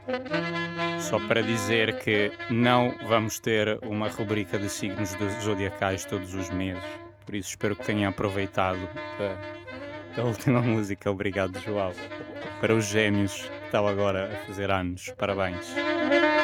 Só para dizer que não vamos ter uma rubrica de signos zodiacais todos os meses. Por isso espero que tenha aproveitado da última música. Obrigado, João. Para os gêmeos que estão agora a fazer anos. Parabéns.